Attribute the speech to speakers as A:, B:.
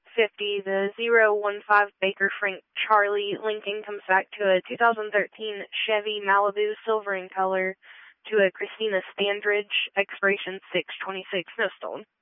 A: 50, the 015 Baker Frank Charlie Lincoln comes back to a 2013 Chevy Malibu silver in color to a Christina Standridge, expiration 6/26, no stolen.